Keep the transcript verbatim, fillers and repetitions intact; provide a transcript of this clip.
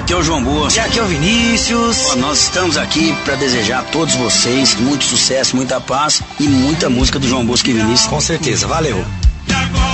Aqui é o João Bosco. E aqui é o Vinícius. Ó, nós estamos aqui para desejar a todos vocês muito sucesso, muita paz e muita música do João Bosco e Vinícius. Com certeza, valeu.